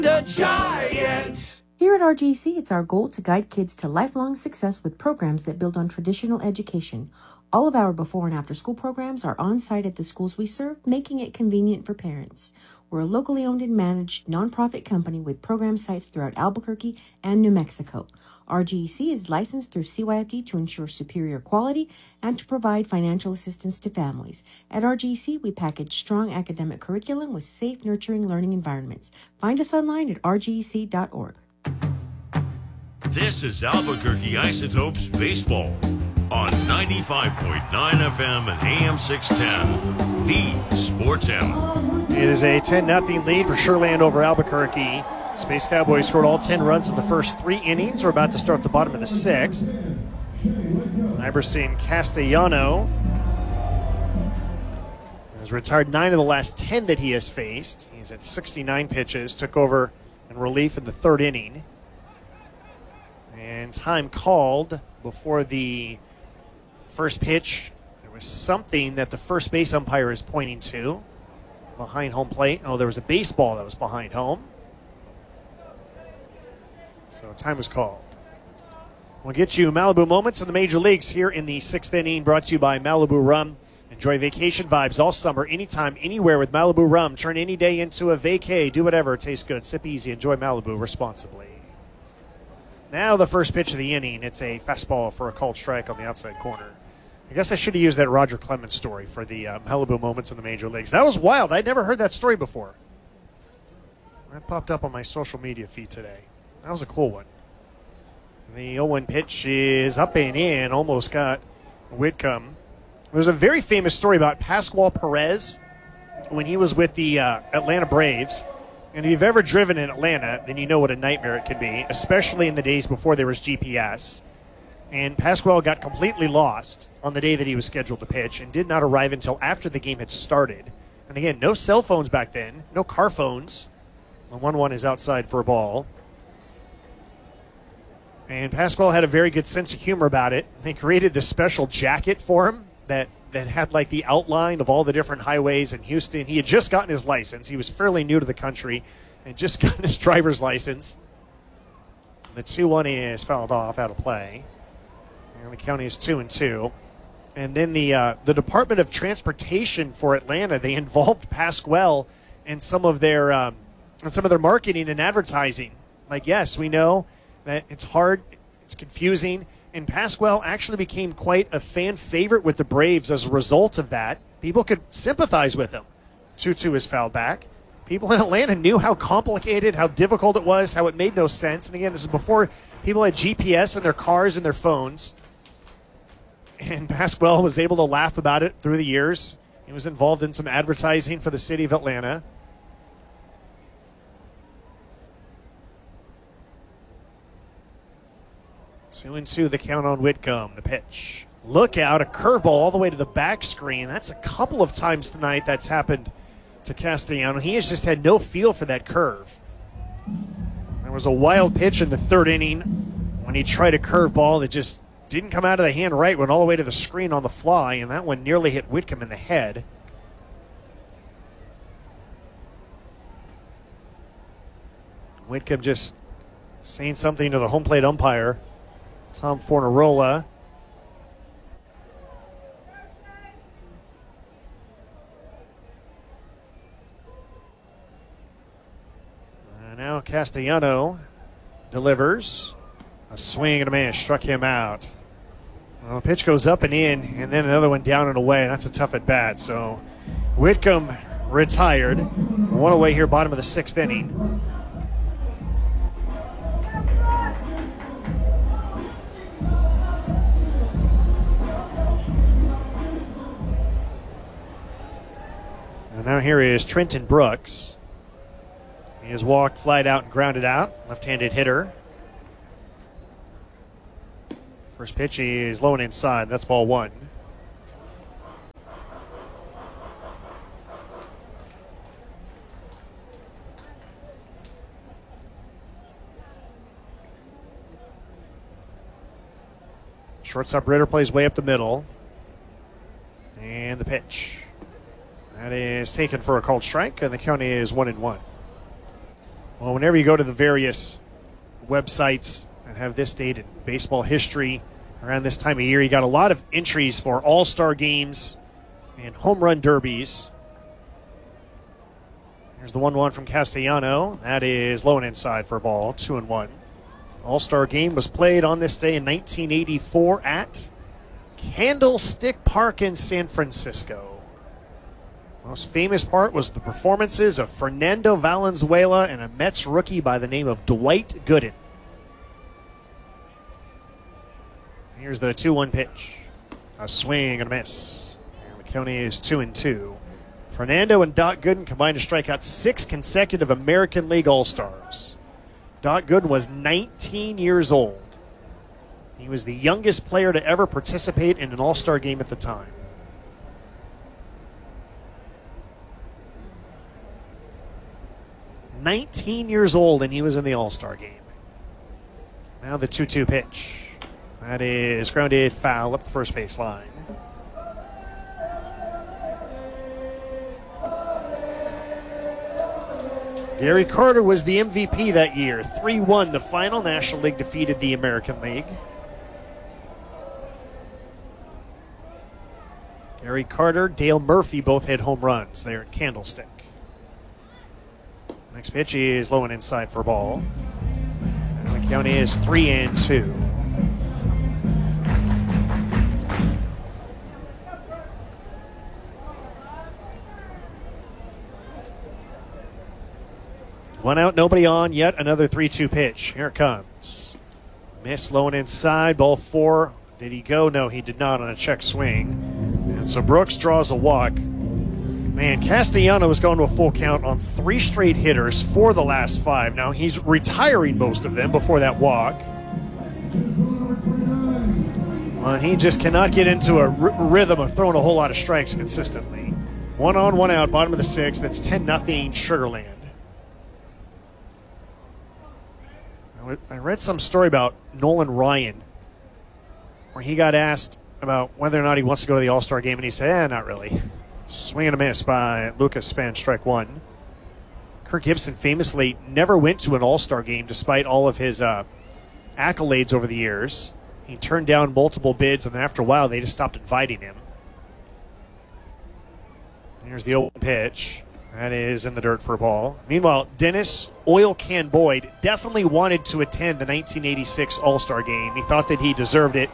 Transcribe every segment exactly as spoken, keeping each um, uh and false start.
The Giant. Here at R G C, it's our goal to guide kids to lifelong success with programs that build on traditional education. All of our before and after school programs are on site at the schools we serve, making it convenient for parents. We're a locally owned and managed nonprofit company with program sites throughout Albuquerque and New Mexico. R G C is licensed through C Y F D to ensure superior quality and to provide financial assistance to families. At R G C, we package strong academic curriculum with safe, nurturing learning environments. Find us online at r g c dot org. This is Albuquerque Isotopes Baseball on ninety-five point nine F M and A M six ten, the Sports Animal. It is a ten nothing lead for Sherland over Albuquerque. Space Cowboys scored all ten runs in the first three innings. We're about to start the bottom of the sixth. Iverson Castellano has retired nine of the last ten that he has faced. He's at sixty-nine pitches, took over in relief in the third inning. And time called before the first pitch. There was something that the first base umpire is pointing to behind home plate. Oh, there was a baseball that was behind home. So time was called. We'll get you Malibu moments in the major leagues here in the sixth inning, brought to you by Malibu Rum. Enjoy vacation vibes all summer, anytime, anywhere with Malibu Rum. Turn any day into a vacay. Do whatever. It tastes good. Sip easy. Enjoy Malibu responsibly. Now the first pitch of the inning. It's a fastball for a called strike on the outside corner. I guess I should have used that Roger Clemens story for the uh, Malibu moments in the major leagues. That was wild. I'd never heard that story before. That popped up on my social media feed today. That was a cool one. The oh one pitch is up and in. Almost got Whitcomb. There's a very famous story about Pascual Perez when he was with the uh, Atlanta Braves. And if you've ever driven in Atlanta, then you know what a nightmare it can be, especially in the days before there was G P S. And Pascual got completely lost on the day that he was scheduled to pitch and did not arrive until after the game had started. And again, no cell phones back then, no car phones. The one one is outside for a ball. And Pascual had a very good sense of humor about it. They created this special jacket for him that, that had like the outline of all the different highways in Houston. He had just gotten his license. He was fairly new to the country and just gotten his driver's license. The two one is fouled off, out of play. And the count is two and two. And then the uh, the Department of Transportation for Atlanta, they involved Pascual in some of their um, in some of their marketing and advertising. Like, yes, we know that it's hard, it's confusing, and Pascual actually became quite a fan favorite with the Braves as a result of that. People could sympathize with him. two two is fouled back. People in Atlanta knew how complicated, how difficult it was, how it made no sense. And again, this is before people had G P S in their cars and their phones. And Pascual was able to laugh about it through the years. He was involved in some advertising for the city of Atlanta. Two and two, the count on Whitcomb. The pitch. Look out, a curveball all the way to the back screen. That's a couple of times tonight that's happened to Castellano. He has just had no feel for that curve. There was a wild pitch in the third inning when he tried a curveball that just didn't come out of the hand right, went all the way to the screen on the fly, and that one nearly hit Whitcomb in the head. Whitcomb just saying something to the home plate umpire, Tom Fornarola. And now Castellano delivers. A swing and a man struck him out. Well, the pitch goes up and in, and then another one down and away. That's a tough at bat. So Whitcomb retired. One away here, bottom of the sixth inning. And now here is Trenton Brooks. He has walked, flied out, and grounded out. Left-handed hitter. First pitch is low and inside. That's ball one. Shortstop Ritter plays way up the middle. And the pitch. That is taken for a called strike, and the count is one and one. Well, whenever you go to the various websites that have this date in baseball history around this time of year, you got a lot of entries for all-star games and home run derbies. Here's the one one from Castellano. That is low and inside for a ball, two and one. All-star game was played on this day in nineteen eighty-four at Candlestick Park in San Francisco. Most famous part was the performances of Fernando Valenzuela and a Mets rookie by the name of Dwight Gooden. Here's the two one pitch. A swing and a miss. And the count is two and two. Fernando and Doc Gooden combined to strike out six consecutive American League All-Stars. Doc Gooden was nineteen years old. He was the youngest player to ever participate in an All-Star game at the time. nineteen years old, and he was in the All-Star game. Now the two two pitch. That is grounded foul up the first base line. Gary Carter was the M V P that year. three one the final. National League defeated the American League. Gary Carter, Dale Murphy both hit home runs there at Candlestick. Next pitch is low and inside for a ball. And the count is three and two. One out, nobody on, yet another three two pitch. Here it comes. Miss low and inside, ball four. Did he go? No, he did not on a check swing. And so Brooks draws a walk. Man, Castellano was going to a full count on three straight hitters for the last five. Now he's retiring most of them before that walk. Well, he just cannot get into a r- rhythm of throwing a whole lot of strikes consistently. One on, one out, bottom of the sixth. That's ten nothing Sugarland. I read some story about Nolan Ryan where he got asked about whether or not he wants to go to the All-Star game, and he said, eh, not really. Swing and a miss by Lucas Span, strike one. Kirk Gibson famously never went to an All-Star game despite all of his uh, accolades over the years. He turned down multiple bids, and then after a while, they just stopped inviting him. Here's the open pitch. That is in the dirt for a ball. Meanwhile, Dennis Oil Can Boyd definitely wanted to attend the nineteen eighty-six All-Star game. He thought that he deserved it.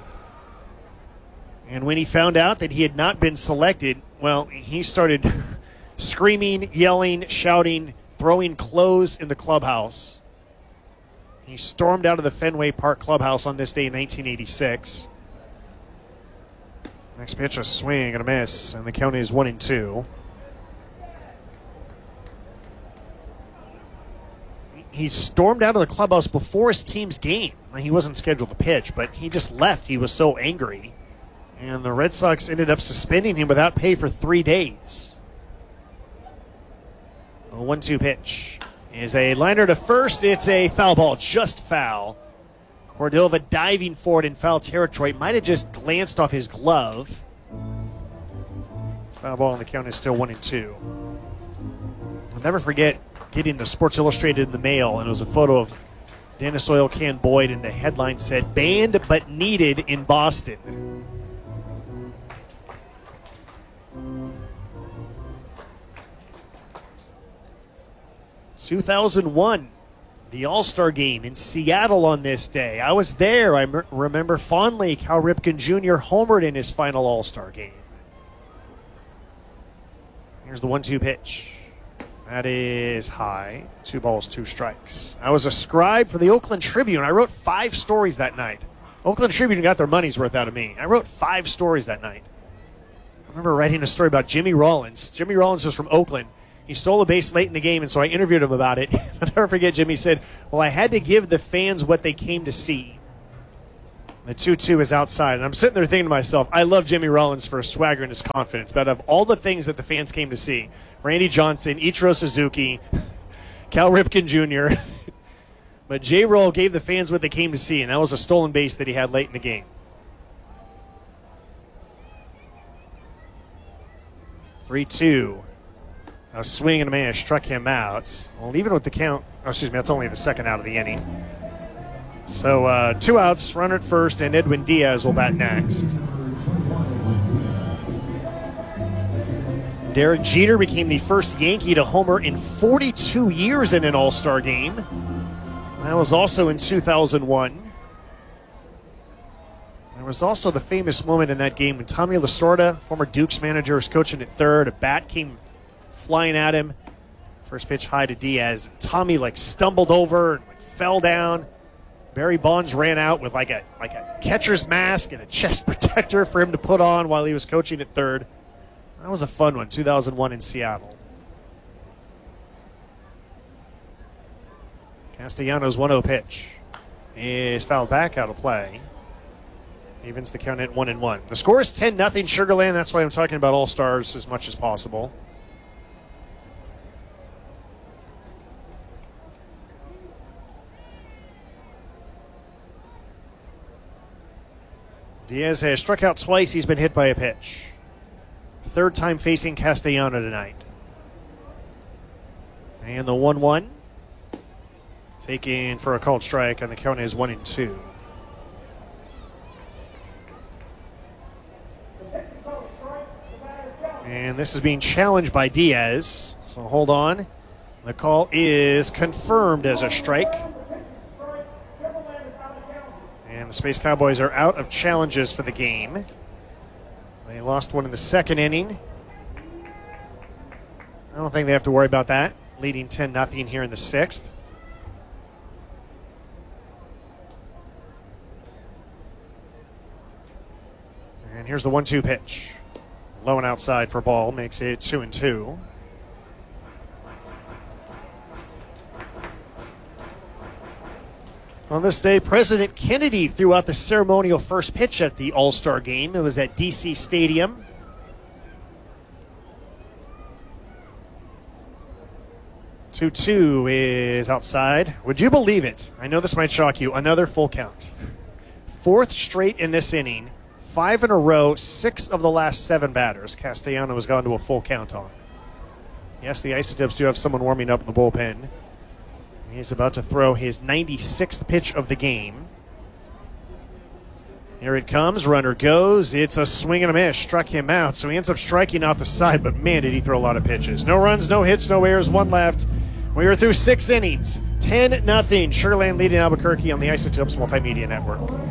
And when he found out that he had not been selected, well, he started screaming, yelling, shouting, throwing clothes in the clubhouse. He stormed out of the Fenway Park clubhouse on this day in nineteen eighty-six. Next pitch, a swing and a miss, and the count is one and two. He stormed out of the clubhouse before his team's game. He wasn't scheduled to pitch, but he just left. He was so angry. And the Red Sox ended up suspending him without pay for three days. The one two pitch is a liner to first. It's a foul ball, just foul. Cordova diving for it in foul territory. Might have just glanced off his glove. Foul ball, and the count is still one and two. I'll never forget getting the Sports Illustrated in the mail, and it was a photo of Dennis Oil Can Boyd, and the headline said, "Banned but needed in Boston." two thousand one, the All-Star Game in Seattle on this day. I was there. I m- remember fondly Cal Ripken Junior homered in his final All-Star game. Here's the one two pitch. That is high. Two balls, two strikes. I was a scribe for the Oakland Tribune. I wrote five stories that night. Oakland Tribune got their money's worth out of me. I wrote five stories that night. I remember writing a story about Jimmy Rollins. Jimmy Rollins was from Oakland. He stole a base late in the game, and so I interviewed him about it. I'll never forget, Jimmy said, well, I had to give the fans what they came to see. The two two is outside, and I'm sitting there thinking to myself, I love Jimmy Rollins for his swagger and his confidence, but of all the things that the fans came to see, Randy Johnson, Ichiro Suzuki, Cal Ripken Junior, but J-Roll gave the fans what they came to see, and that was a stolen base that he had late in the game. three two. A swing and a miss struck him out. Well, even with the count, oh, excuse me, that's only the second out of the inning. So uh, two outs, runner at first, and Edwin Diaz will bat next. Derek Jeter became the first Yankee to homer in forty-two years in an All-Star game. That was also in two thousand one. There was also the famous moment in that game when Tommy Lasorda, former Dukes manager, was coaching at third. A bat came flying at him. First pitch high to Diaz. Tommy like stumbled over and like, fell down. Barry Bonds ran out with like a like a catcher's mask and a chest protector for him to put on while he was coaching at third. That was a fun one, two thousand one in Seattle. Castellanos' one oh pitch is fouled back out of play. Evens the count at one and one. The score is ten nothing Sugar Land. That's why I'm talking about All-Stars as much as possible. Diaz has struck out twice. He's been hit by a pitch. Third time facing Castellano tonight. And the one one. Taken for a called strike, and the count is one and two. And this is being challenged by Diaz. So hold on. The call is confirmed as a strike. And the Space Cowboys are out of challenges for the game. They lost one in the second inning. I don't think they have to worry about that. Leading ten nothing here in the sixth. And here's the one two pitch. Low and outside for ball. Makes it two and two. On this day, President Kennedy threw out the ceremonial first pitch at the All-Star game. It was at D C Stadium. two two is outside. Would you believe it? I know this might shock you. Another full count. Fourth straight in this inning. Five in a row, six of the last seven batters Castellano has gone to a full count on. Yes, the Isotopes do have someone warming up in the bullpen. He's about to throw his ninety-sixth pitch of the game. Here it comes. Runner goes. It's a swing and a miss. Struck him out, so he ends up striking out the side, but man, did he throw a lot of pitches. No runs, no hits, no errors, one left. We are through six innings. ten nothing. Sugar Land leading Albuquerque on the Isotopes Multimedia Network.